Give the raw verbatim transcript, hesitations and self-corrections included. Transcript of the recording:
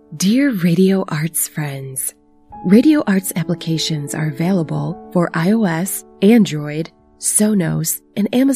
Dear Radio Arts friends, Radio Arts applications are available for iOS, Android, Sonos, and Amazon